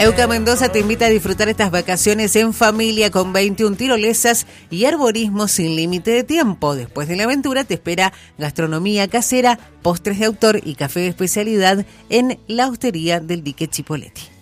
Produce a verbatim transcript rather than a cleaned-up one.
Euca Mendoza te invita a disfrutar estas vacaciones en familia con veintiuna tirolesas y arborismo sin límite de tiempo. Después de la aventura te espera gastronomía casera, postres de autor y café de especialidad en la hostería del Dique Chipoleti.